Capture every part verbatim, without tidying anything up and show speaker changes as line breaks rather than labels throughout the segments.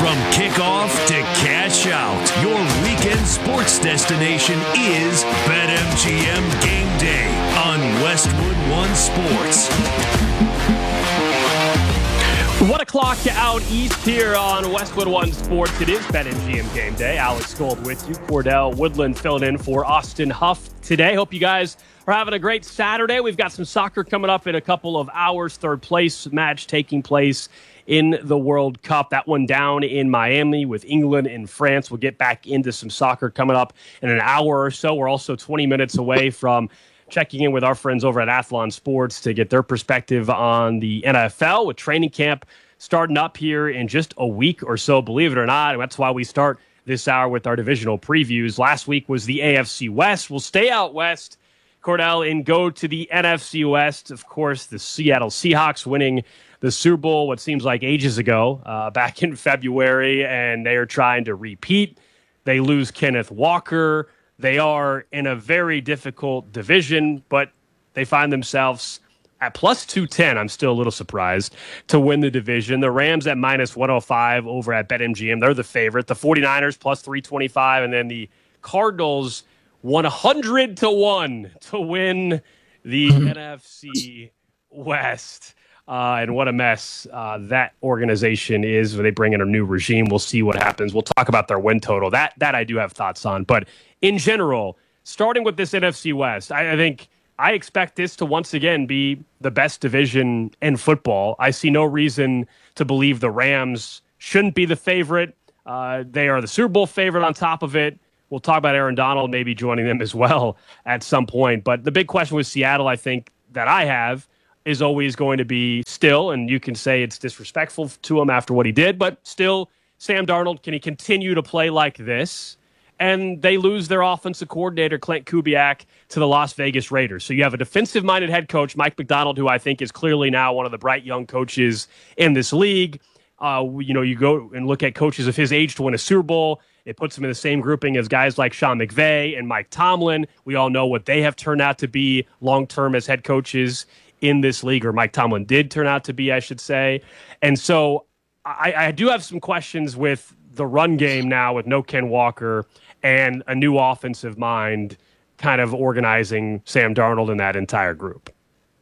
From kickoff to cash out, your weekend sports destination is BetMGM Game Day on Westwood One Sports.
One o'clock out east here on Westwood One Sports. It is BetMGM Game Day. Alex Gold with you. Cordell Woodland filling in for Austin Huff today. Hope you guys are having a great Saturday. We've got some soccer coming up in a couple of hours. Third place match taking place in the World Cup. That one down in Miami with England and France. We'll get back into some soccer coming up in an hour or so. We're also twenty minutes away from checking in with our friends over at Athlon Sports to get their perspective on the N F L with training camp starting up here in just a week or so, believe it or not. That's why we start this hour with our divisional previews. Last week was the A F C West. We'll stay out west, Cordell, and go to the N F C West. Of course, the Seattle Seahawks winning the Super Bowl, what seems like ages ago, uh, back in February, and they are trying to repeat. They lose Kenneth Walker. They are in a very difficult division, but they find themselves at plus two ten. I'm still a little surprised to win the division. The Rams at minus one oh five over at BetMGM. They're the favorite. The 49ers plus three twenty-five, and then the Cardinals one hundred to one to win the N F C West. Uh, and what a mess uh, that organization is when they bring in a new regime. We'll see what happens. We'll talk about their win total. That that I do have thoughts on. But in general, starting with this N F C West, I, I think I expect this to once again be the best division in football. I see no reason to believe the Rams shouldn't be the favorite. Uh, they are the Super Bowl favorite on top of it. We'll talk about Aaron Donald maybe joining them as well at some point. But the big question with Seattle, I think, that I have is always going to be still, and you can say it's disrespectful to him after what he did, but still, Sam Darnold, can he continue to play like this? And they lose their offensive coordinator, Clint Kubiak, to the Las Vegas Raiders. So you have a defensive-minded head coach, Mike Macdonald, who I think is clearly now one of the bright young coaches in this league. Uh, you know, you go and look at coaches of his age to win a Super Bowl. It puts him in the same grouping as guys like Sean McVay and Mike Tomlin. We all know what they have turned out to be long-term as head coaches in this league, or Mike Tomlin did turn out to be, I should say. And so I, I do have some questions with the run game now with no Ken Walker and a new offensive mind kind of organizing Sam Darnold and that entire group.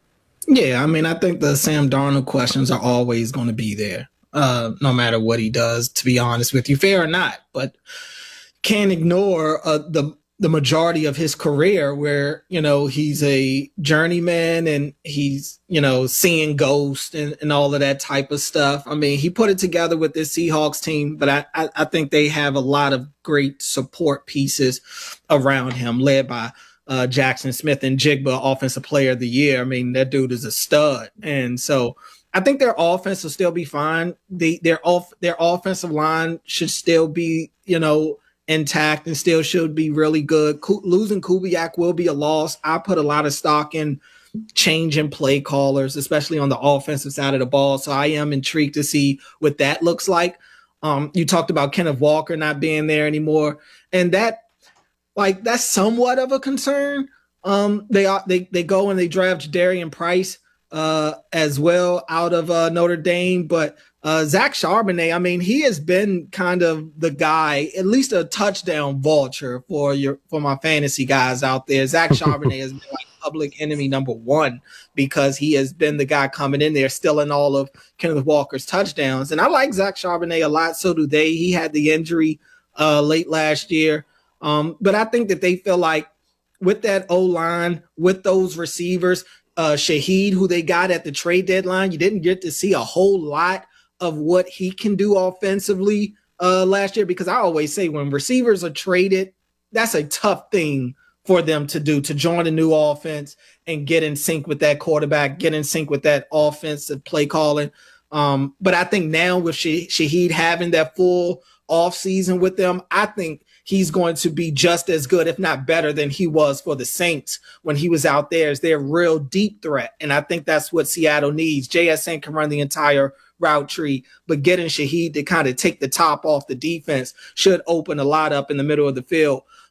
Yeah, I mean, I think the Sam Darnold questions are always going to be there, uh, no matter what he does, to be honest with you, fair or not. But can't ignore uh, the the majority of his career where, you know, he's a journeyman and he's, you know, seeing ghosts and, and all of that type of stuff. I mean, he put it together with this Seahawks team, but I, I, I think they have a lot of great support pieces around him, led by uh, Jackson Smith and Jigba, Offensive Player of the Year. I mean, that dude is a stud. And so I think their offense will still be fine. They, their off, their offensive line should still be, you know, intact and still should be really good. Ko- losing Kubiak will be a loss. I put a lot of stock in changing play callers, especially on the offensive side of the ball. So I am intrigued to see what that looks like. Um, you talked about Kenneth Walker not being there anymore, and that, like, that's somewhat of a concern. Um, they are they they go and they draft Darian Price uh, as well out of uh, Notre Dame, but Uh, Zach Charbonnet, I mean, he has been kind of the guy, at least a touchdown vulture for your for my fantasy guys out there. Zach Charbonnet has been like public enemy number one because he has been the guy coming in there stealing all of Kenneth Walker's touchdowns. And I like Zach Charbonnet a lot. So do they. He had the injury uh, late last year. Um, but I think that they feel like with that O-line, with those receivers, uh, Shaheed, who they got at the trade deadline, you didn't get to see a whole lot of what he can do offensively uh, last year, because I always say when receivers are traded, that's a tough thing for them to do, to join a new offense and get in sync with that quarterback, get in sync with that offensive play calling. Um, but I think now with Sh- Shaheed having that full off season with them, I think he's going to be just as good, if not better, than he was for the Saints when he was out there as their real deep threat. And I think that's what Seattle needs. J S N can run the entire route tree, but getting Shaheed to kind of take the top off the defense should open a lot up in the middle of the field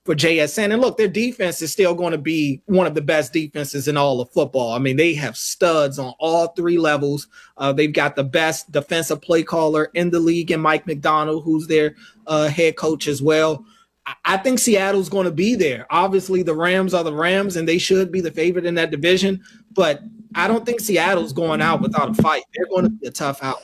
for J S N. And look, their defense is still going to be one of the best defenses in all of football. I mean, they have studs on all three levels. Uh, they've got the best defensive play caller in the league in Mike McDonald, who's their uh, head coach as well. I, I think Seattle's going to be there. Obviously, the Rams are the Rams, and they should be the favorite in that division. But I don't think Seattle's going out without a fight. They're going to be a tough out.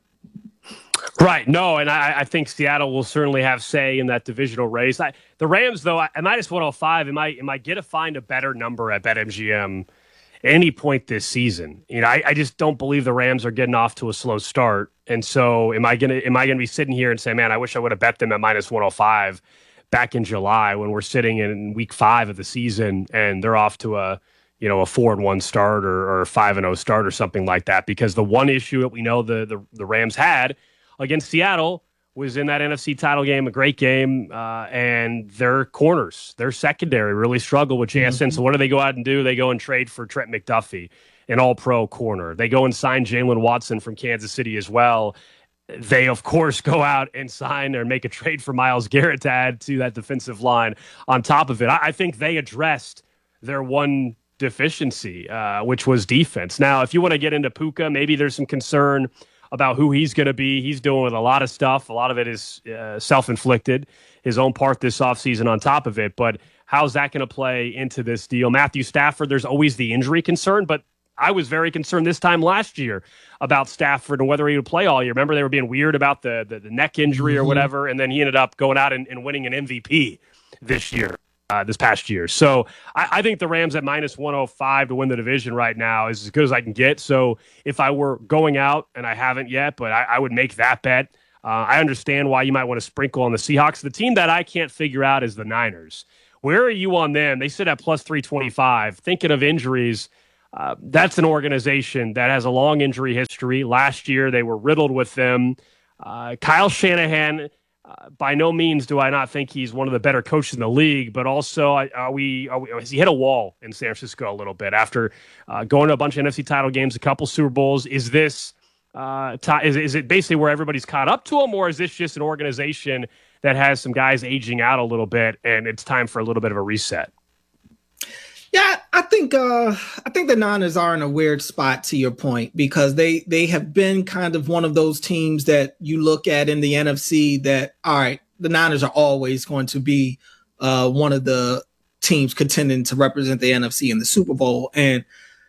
Right. No, and I, I think Seattle will certainly have say in that divisional race. I, the Rams, though, at minus one oh five, am I am I going to find a better number at BetMGM at any point this season? You know, I, I just don't believe the Rams are getting off to a slow start. And so am I going to am I going to be sitting here and say, man, I wish I would have bet them at minus one oh five back in July when we're sitting in week five of the season and they're off to a, you know, a four and one start or, or a five and oh start or something like that? Because the one issue that we know the the, the Rams had against Seattle was in that N F C title game, a great game, uh, and their corners, their secondary really struggled with J S N. Mm-hmm. So what do they go out and do? They go and trade for Trent McDuffie, an all-pro corner. They go and sign Jalen Watson from Kansas City as well. They, of course, go out and sign or make a trade for Myles Garrett to add to that defensive line on top of it. I, I think they addressed their one deficiency, uh, which was defense. Now, if you want to get into Puka, maybe there's some concern about who he's going to be. He's doing with a lot of stuff. A lot of it is uh, self-inflicted, his own part this offseason on top of it. But how's that going to play into this deal? Matthew Stafford, there's always the injury concern, but I was very concerned this time last year about Stafford and whether he would play all year. Remember, they were being weird about the the, the neck injury or whatever, and then he ended up going out and, and winning an M V P this year. Uh, this past year. So I, I think the Rams at minus one oh five to win the division right now is as good as I can get. So if I were going out, and I haven't yet, but I, I would make that bet. Uh, I understand why you might want to sprinkle on the Seahawks. The team that I can't figure out is the Niners. Where are you on them? They sit at plus three twenty-five. Thinking of injuries, uh, that's an organization that has a long injury history. Last year, they were riddled with them. Uh, Kyle Shanahan, Uh, by no means do I not think he's one of the better coaches in the league, but also are we, are we has he hit a wall in San Francisco a little bit after uh, going to a bunch of N F C title games, a couple Super Bowls? Is this uh, t- is, is it basically where everybody's caught up to him, or is this just an organization that has some guys aging out a little bit and it's time for a little bit of a reset?
Yeah, I think uh, I think the Niners are in a weird spot, to your point, because they they have been kind of one of those teams that you look at in the N F C that, all right, the Niners are always going to be uh, one of the teams contending to represent the N F C in the Super Bowl. And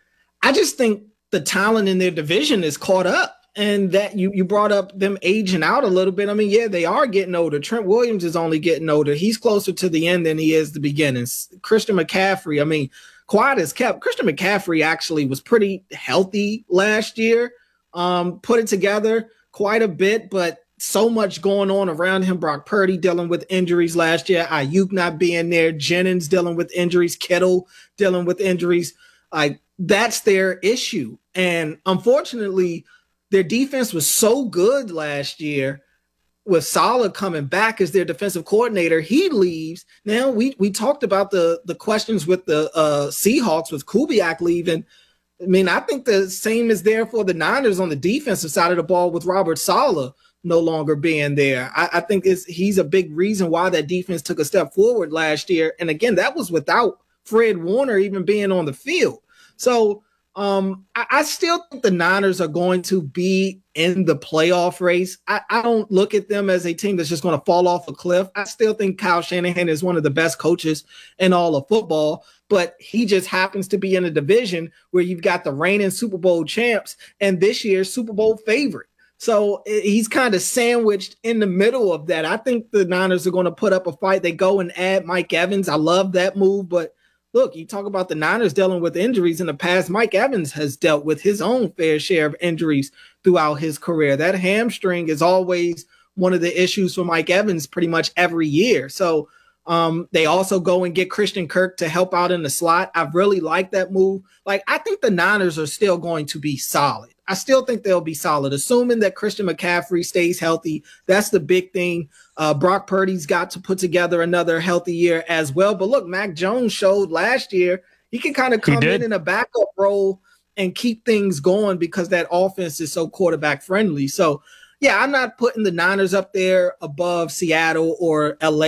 I just think the talent in their division is caught up. And that you, you brought up them aging out a little bit. I mean, yeah, they are getting older. Trent Williams is only getting older. He's closer to the end than he is the beginning. Christian McCaffrey, I mean, quiet as kept. Christian McCaffrey actually was pretty healthy last year, um, put it together quite a bit, but so much going on around him. Brock Purdy dealing with injuries last year. Ayuk not being there. Jennings dealing with injuries. Kittle dealing with injuries. Like, that's their issue. And unfortunately, their defense was so good last year with Saleh coming back as their defensive coordinator. He leaves. Now, we we talked about the, the questions with the uh, Seahawks with Kubiak leaving. I mean, I think the same is there for the Niners on the defensive side of the ball with Robert Saleh no longer being there. I, I think it's, he's a big reason why that defense took a step forward last year. And again, that was without Fred Warner even being on the field. So, Um, I, I still think the Niners are going to be in the playoff race. I, I don't look at them as a team that's just going to fall off a cliff. I still think Kyle Shanahan is one of the best coaches in all of football, but he just happens to be in a division where you've got the reigning Super Bowl champs and this year's Super Bowl favorite. So he's kind of sandwiched in the middle of that. I think the Niners are going to put up a fight. They go and add Mike Evans. I love that move, but look, you talk about the Niners dealing with injuries in the past. Mike Evans has dealt with his own fair share of injuries throughout his career. That hamstring is always one of the issues for Mike Evans pretty much every year. So um, they also go and get Christian Kirk to help out in the slot. I really like that move. Like, I think the Niners are still going to be solid. I still think they'll be solid, assuming that Christian McCaffrey stays healthy. That's the big thing. Uh, Brock Purdy's got to put together another healthy year as well. But look, Mac Jones showed last year he can kind of come in in a backup role and keep things going because that offense is so quarterback friendly. So, yeah, I'm not putting the Niners up there above Seattle or L A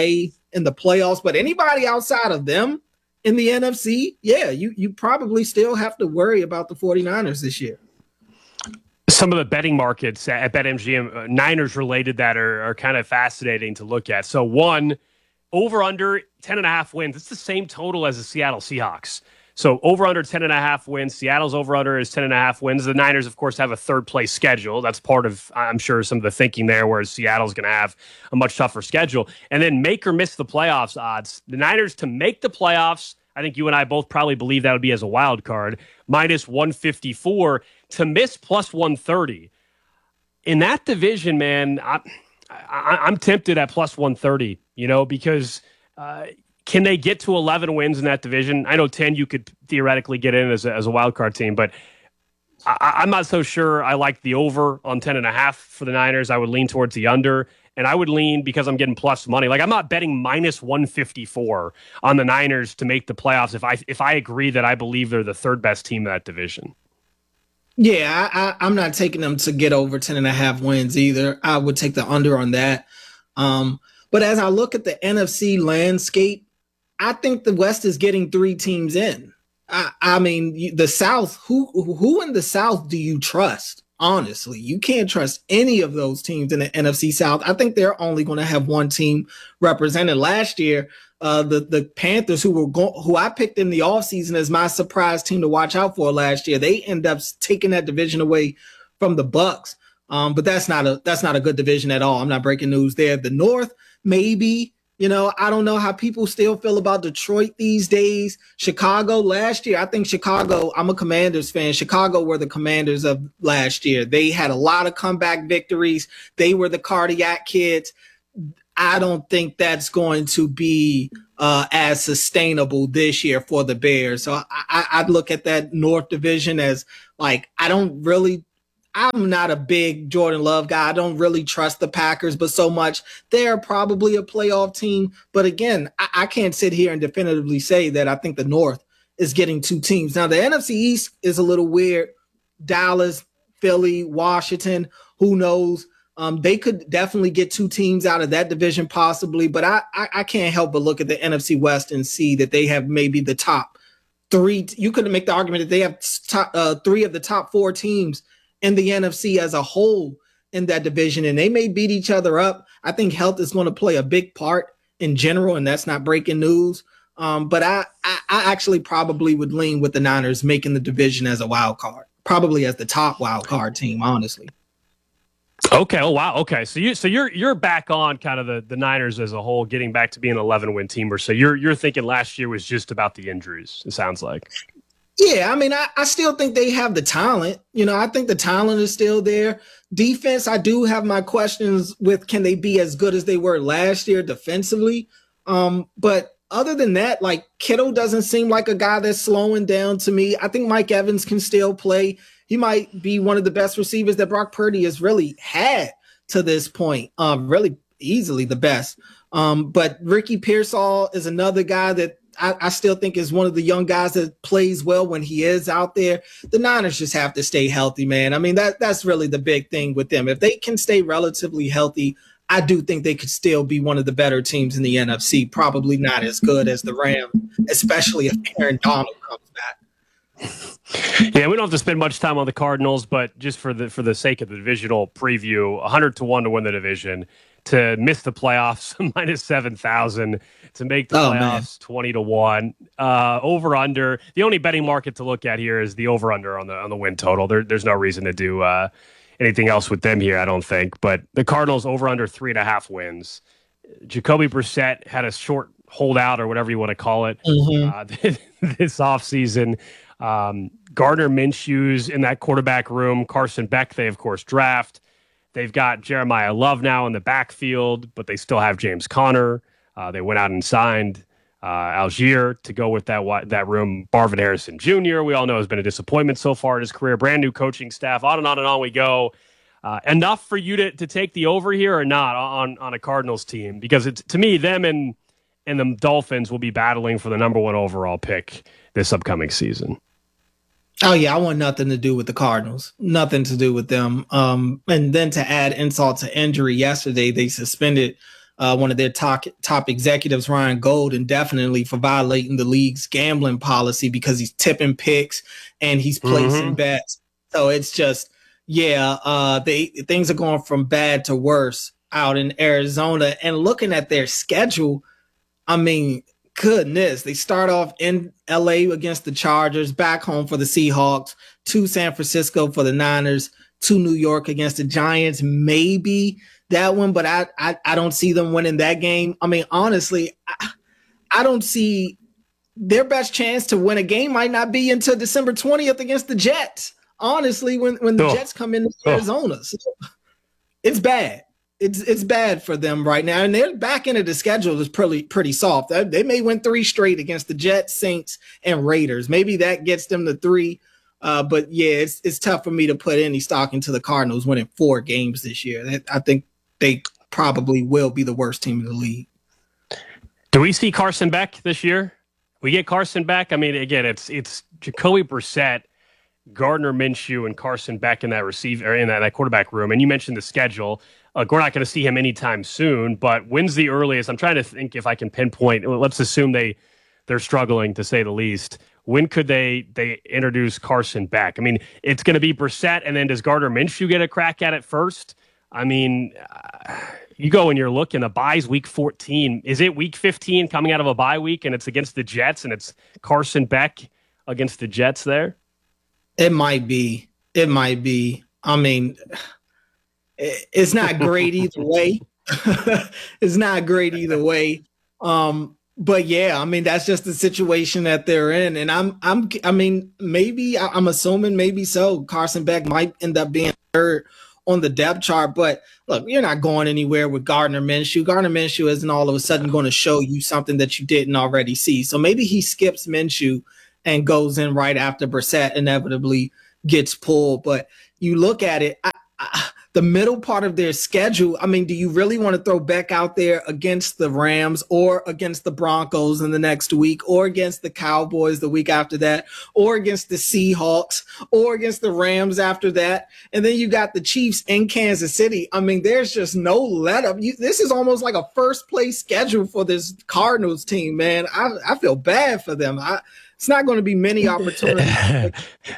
in the playoffs. But anybody outside of them in the N F C, yeah, you you probably still have to worry about the 49ers this year.
Some of the betting markets at BetMGM, uh, Niners related that are, are kind of fascinating to look at. So one, over under ten and a half wins. It's the same total as the Seattle Seahawks. So over under ten and a half wins. Seattle's over under is ten and a half wins. The Niners, of course, have a third place schedule. That's part of, I'm sure, some of the thinking there, whereas Seattle's going to have a much tougher schedule. And then make or miss the playoffs odds. The Niners to make the playoffs, I think you and I both probably believe that would be as a wild card, minus one fifty-four. To miss plus one thirty. In that division, man, I, I, I'm tempted at plus one thirty, you know, because uh, can they get to eleven wins in that division? I know ten you could theoretically get in as a, as a wild card team, but I, I'm not so sure I like the over on ten and a half for the Niners. I would lean towards the under, and I would lean because I'm getting plus money. Like, I'm not betting minus one fifty-four on the Niners to make the playoffs if I if I agree that I believe they're the third best team in that division.
Yeah, I, I, I'm not taking them to get over ten and a half wins either. I would take the under on that. Um, but as I look at the N F C landscape, I think the West is getting three teams in. I, I mean, the South, who who in the South do you trust? Honestly, you can't trust any of those teams in the N F C South. I think they're only going to have one team represented. Last year, uh, the, the Panthers, who were go- who I picked in the offseason as my surprise team to watch out for last year, they end up taking that division away from the Bucks. Um, but that's not a that's not a good division at all. I'm not breaking news there. The North, maybe. You know, I don't know how people still feel about Detroit these days. Chicago last year, I think Chicago, I'm a Commanders fan. Chicago were the Commanders of last year. They had a lot of comeback victories. They were the cardiac kids. I don't think that's going to be uh, as sustainable this year for the Bears. So I, I, I'd look at that North division as like, I don't really I'm not a big Jordan Love guy. I don't really trust the Packers, but so much. They're probably a playoff team. But again, I, I can't sit here and definitively say that I think the North is getting two teams. Now, the N F C East is a little weird. Dallas, Philly, Washington, who knows? Um, they could definitely get two teams out of that division possibly, but I, I, I can't help but look at the N F C West and see that they have maybe the top three. You could make the argument that they have top, uh, three of the top four teams in the N F C as a whole in that division, and they may beat each other up. I think health is going to play a big part in general, and that's not breaking news. Um, but I, I, I actually probably would lean with the Niners making the division as a wild card, probably as the top wild card team, honestly.
Okay. Oh, wow. Okay. So you, so you're, you're back on kind of the, the Niners as a whole, getting back to being an eleven win team or so. You're, you're thinking last year was just about the injuries. It sounds like.
Yeah, I mean, I, I still think they have the talent. You know, I think the talent is still there. Defense, I do have my questions with, can they be as good as they were last year defensively? Um, but other than that, like, Kittle doesn't seem like a guy that's slowing down to me. I think Mike Evans can still play. He might be one of the best receivers that Brock Purdy has really had to this point, um, really easily the best. Um, but Ricky Pearsall is another guy that I, I still think is one of the young guys that plays well when he is out there. The Niners just have to stay healthy, man. I mean, that that's really the big thing with them. If they can stay relatively healthy, I do think they could still be one of the better teams in the N F C. Probably not as good as the Rams, especially if Aaron Donald comes back.
Yeah, we don't have to spend much time on the Cardinals, but just for the for the sake of the divisional preview, one hundred to one to win the division. To miss the playoffs, minus seven thousand. To make the
oh,
playoffs,
man.
twenty to one. Uh, over under. The only betting market to look at here is the over under on the on the win total. There, there's no reason to do uh, anything else with them here, I don't think. But the Cardinals over under three and a half wins. Jacoby Brissett had a short holdout or whatever you want to call it
Mm-hmm.
uh, this offseason. Um, Gardner Minshew's in that quarterback room. Carson Beck, they of course draft. They've got Jeremiah Love now in the backfield, but they still have James Conner. Uh, they went out and signed uh, Algier to go with that that room. Marvin Harrison Junior, we all know, has been a disappointment so far in his career. Brand new coaching staff. On and on and on we go. Uh, enough for you to to take the over here or not on on a Cardinals team? Because it's, to me, them and and the Dolphins will be battling for the number one overall pick this upcoming season.
Oh, yeah, I want nothing to do with the Cardinals. Nothing to do with them. Um, and then to add insult to injury, yesterday they suspended uh, one of their top, top executives, Ryan Gold, indefinitely for violating the league's gambling policy because he's tipping picks and he's placing mm-hmm. bets. So it's just, yeah, uh, they things are going from bad to worse out in Arizona. And looking at their schedule, I mean, goodness, they start off in L A against the Chargers, back home for the Seahawks, to San Francisco for the Niners, to New York against the Giants, maybe that one, but I, I, I don't see them winning that game. I mean, honestly, I, I don't see their best chance to win a game might not be until December twentieth against the Jets. Honestly, when, when the oh. Jets come into Arizona, oh. so it's bad. It's it's bad for them right now, and their back end of the schedule is pretty pretty soft. They, they may win three straight against the Jets, Saints, and Raiders. Maybe that gets them to three. Uh, but yeah, it's it's tough for me to put any stock into the Cardinals winning four games this year. I think they probably will be the worst team in the league.
Do we see Carson Beck this year? We get Carson Beck. I mean, again, it's it's Jacoby Brissett, Gardner Minshew, and Carson Beck in that receiver in that, that quarterback room. And you mentioned the schedule. Uh, we're not going to see him anytime soon. But when's the earliest? I'm trying to think if I can pinpoint. Let's assume they they're struggling to say the least. When could they they introduce Carson Beck? I mean, it's going to be Brissett, and then does Gardner Minshew get a crack at it first? I mean, uh, you go and you're looking, the bye's week fourteen. Is it week fifteen coming out of a bye week, and it's against the Jets, and it's Carson Beck against the Jets there?
It might be. It might be. I mean, it's not great either way. It's not great either way. Um, But yeah, I mean, that's just the situation that they're in. And I'm, I'm, I mean, maybe I'm assuming maybe so. Carson Beck might end up being third on the depth chart, but look, you're not going anywhere with Gardner Minshew. Gardner Minshew isn't all of a sudden going to show you something that you didn't already see. So maybe he skips Minshew and goes in right after Brissett inevitably gets pulled. But you look at it, I, I, the middle part of their schedule, I mean, do you really want to throw Beck out there against the Rams or against the Broncos in the next week or against the Cowboys the week after that or against the Seahawks or against the Rams after that? And then you got the Chiefs in Kansas City. I mean, there's just no let up. You, this is almost like a first place schedule for this Cardinals team, man. I, I feel bad for them. I, it's not going to be many opportunities.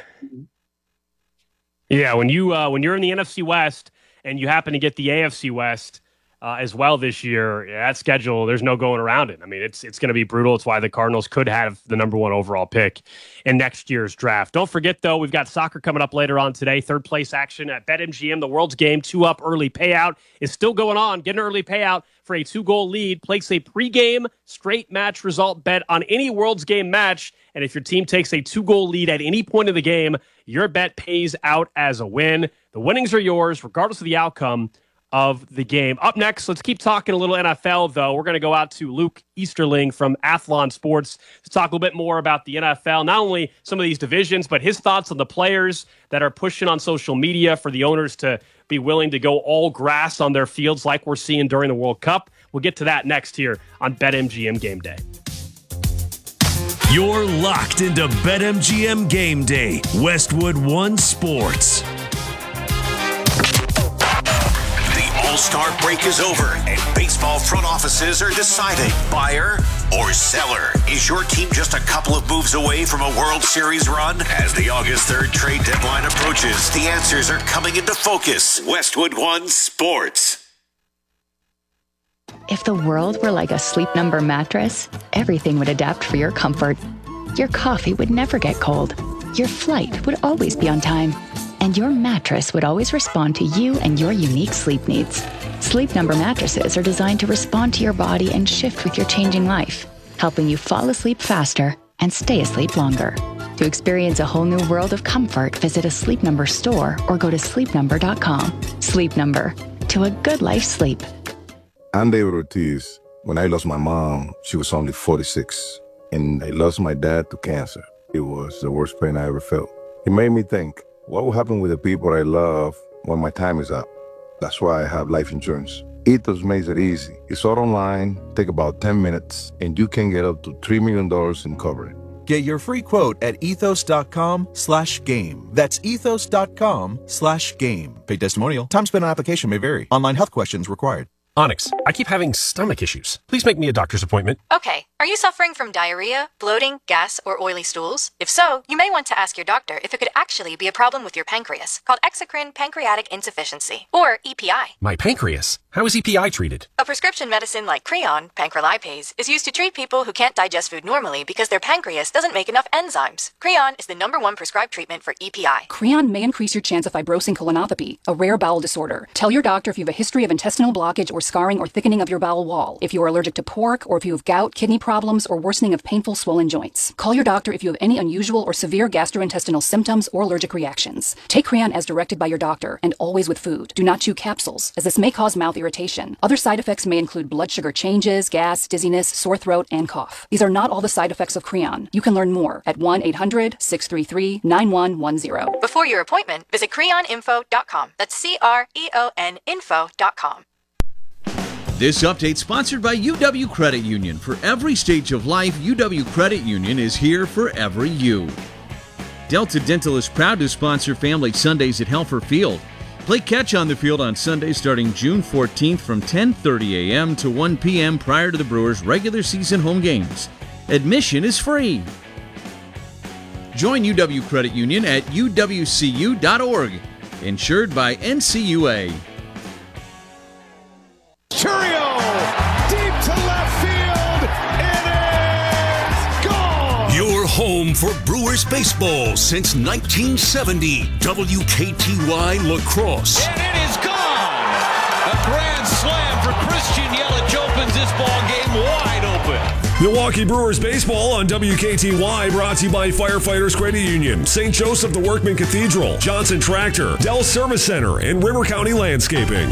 Yeah, when you uh, when you're in the N F C West and you happen to get the A F C West uh, as well this year, that schedule, there's no going around it. I mean, it's it's going to be brutal. It's why the Cardinals could have the number one overall pick in next year's draft. Don't forget, though, we've got soccer coming up later on today. Third place action at BetMGM. The World's Game two up early payout is still going on. Get an early payout for a two-goal lead. Place a pregame straight match result bet on any World's Game match. And if your team takes a two-goal lead at any point of the game, your bet pays out as a win. The winnings are yours, regardless of the outcome of the game. Up next, let's keep talking a little N F L, though. We're going to go out to Luke Easterling from Athlon Sports to talk a little bit more about the N F L, not only some of these divisions, but his thoughts on the players that are pushing on social media for the owners to be willing to go all grass on their fields like we're seeing during the World Cup. We'll get to that next here on BetMGM Game Day.
You're locked into BetMGM Game Day, Westwood One Sports.
The All-Star break is over, and baseball front offices are deciding buyer or seller. Is your team just a couple of moves away from a World Series run? As the August third trade deadline approaches, the answers are coming into focus. Westwood One Sports.
If the world were like a Sleep Number mattress, everything would adapt for your comfort. Your coffee would never get cold. Your flight would always be on time. And your mattress would always respond to you and your unique sleep needs. Sleep Number mattresses are designed to respond to your body and shift with your changing life, helping you fall asleep faster and stay asleep longer. To experience a whole new world of comfort, visit a Sleep Number store or go to sleep number dot com. Sleep Number. To a good life sleep.
I'm David Ortiz. When I lost my mom, she was only forty-six. And I lost my dad to cancer. It was the worst pain I ever felt. It made me think, what will happen with the people I love when my time is up? That's why I have life insurance. Ethos makes it easy. It's all online, take about ten minutes, and you can get up to three million dollars in coverage.
Get your free quote at ethos.com slash game. That's ethos.com slash game. Paid testimonial. Time spent on application may vary. Online health questions required.
Onyx, I keep having stomach issues. Please make me a doctor's appointment.
Okay, are you suffering from diarrhea, bloating, gas, or oily stools? If so, you may want to ask your doctor if it could actually be a problem with your pancreas, called exocrine pancreatic insufficiency, or E P I.
My pancreas? How is E P I treated?
A prescription medicine like Creon, pancrelipase, is used to treat people who can't digest food normally because their pancreas doesn't make enough enzymes. Creon is the number one prescribed treatment for E P I.
Creon may increase your chance of fibrosing colonopathy, a rare bowel disorder. Tell your doctor if you have a history of intestinal blockage or scarring or thickening of your bowel wall, if you are allergic to pork, or if you have gout, kidney problems, or worsening of painful swollen joints. Call your doctor if you have any unusual or severe gastrointestinal symptoms or allergic reactions. Take Creon as directed by your doctor, and always with food. Do not chew capsules, as this may cause mouth irritation. Other side effects may include blood sugar changes, gas, dizziness, sore throat, and cough. These are not all the side effects of Creon. You can learn more at one eight hundred, six three three, nine one one zero.
Before your appointment, visit creon info dot com. That's C R E O N info dot com.
This update sponsored by U W Credit Union. For every stage of life, U W Credit Union is here for every you. Delta Dental is proud to sponsor Family Sundays at Helfer Field. Play catch on the field on Sunday starting June fourteenth from ten thirty a.m. to one p.m. prior to the Brewers' regular season home games. Admission is free. Join U W Credit Union at U W C U dot org. Insured by N C U A.
Chourio, deep to left field, it is gone!
Your home for Brewers baseball since nineteen seventy, W K T Y La Crosse.
And it is gone! A grand slam for Christian Yelich opens this ball game wide open.
Milwaukee Brewers baseball on W K T Y, brought to you by Firefighters Credit Union, Saint Joseph the Workman Cathedral, Johnson Tractor, Dell Service Center, and River County Landscaping.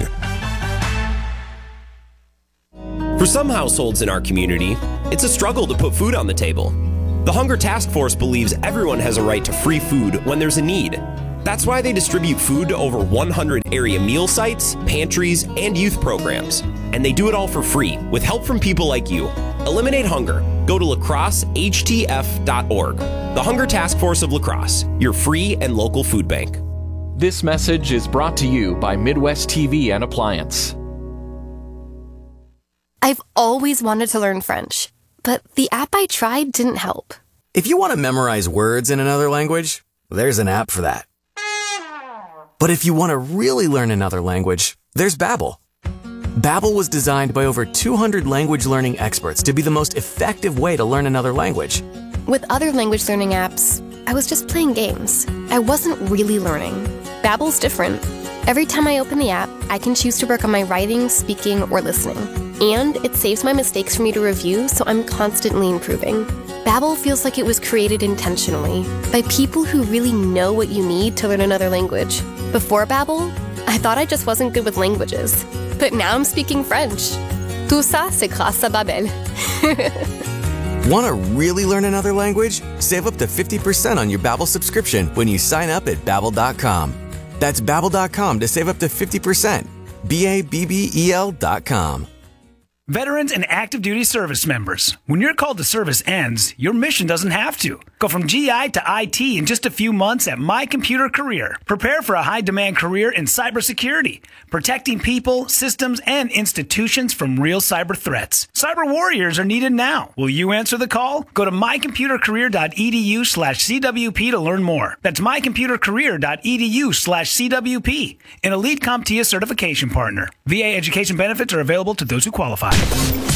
For some households in our community, it's a struggle to put food on the table. The Hunger Task Force believes everyone has a right to free food when there's a need. That's why they distribute food to over one hundred area meal sites, pantries, and youth programs. And they do it all for free, with help from people like you. Eliminate hunger. Go to la crosse h t f dot org. The Hunger Task Force of La Crosse, your free and local food bank.
This message is brought to you by Midwest T V and Appliance.
I've always wanted to learn French, but the app I tried didn't help.
If you want to memorize words in another language, there's an app for that. But if you want to really learn another language, there's Babbel. Babbel was designed by over two hundred language learning experts to be the most effective way to learn another language.
With other language learning apps, I was just playing games. I wasn't really learning. Babbel's different. Every time I open the app, I can choose to work on my writing, speaking, or listening. And it saves my mistakes for me to review, so I'm constantly improving. Babbel feels like it was created intentionally by people who really know what you need to learn another language. Before Babbel, I thought I just wasn't good with languages. But now I'm speaking French. Tout ça, c'est grâce à Babbel.
Want to really learn another language? Save up to fifty percent on your Babbel subscription when you sign up at babbel dot com. That's babbel dot com to save up to fifty percent. B A B B E L dot com.
Veterans and active duty service members, when your call to service ends, your mission doesn't have to. Go from G I to I T in just a few months at My Computer Career. Prepare for a high-demand career in cybersecurity, protecting people, systems, and institutions from real cyber threats. Cyber warriors are needed now. Will you answer the call? Go to my computer career dot e d u slash c w p to learn more. That's my computer career dot e d u slash c w p, an Elite CompTIA certification partner. V A education benefits are available to those who qualify.